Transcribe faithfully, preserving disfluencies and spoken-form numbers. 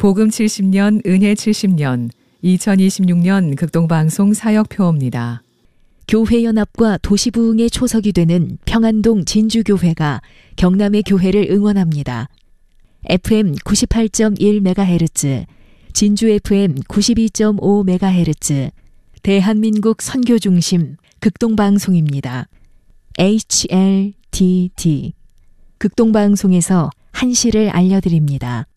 복음 칠십 년, 은혜 칠십 년, 이천이십육 년 극동방송 사역표입니다. 교회연합과 도시부흥의 초석이 되는 평안동 진주교회가 경남의 교회를 응원합니다. 에프엠 구십팔 점 일 메가헤르츠, 진주 에프엠 구십이 점 오 메가헤르츠, 대한민국 선교중심 극동방송입니다. 에이치엘디디 극동방송에서 한시를 알려드립니다.